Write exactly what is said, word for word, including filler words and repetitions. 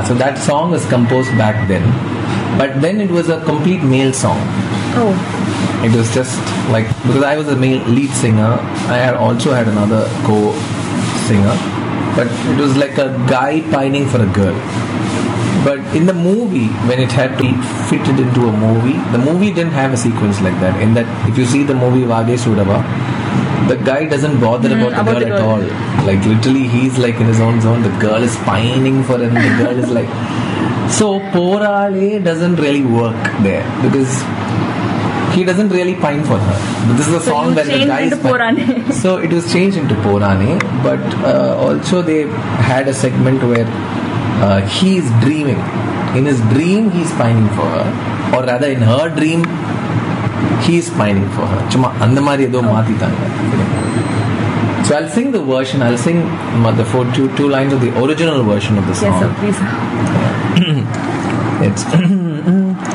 So that song was composed back then. But then it was a complete male song. Oh. It was just like, because I was a male lead singer, I had also had another co-singer, but it was like a guy pining for a girl. But in the movie, when it had to be fitted into a movie, the movie didn't have a sequence like that. In that, if you see the movie Vage Sudava, the guy doesn't bother mm, about the about girl the at all. Like literally, he's like in his own zone. The girl is pining for him. The girl is like, so Porale doesn't really work there because he doesn't really pine for her. But this is a so song where the guy is Porane. So it was changed into Porane, but uh, also they had a segment where uh, he is dreaming. In his dream, he is pining for her, or rather, in her dream, he is pining for her. Chuma andamari edo maatitanga. So I'll sing the version. I'll sing the four, two, two lines of the original version of the song. Yes, sir, please. It's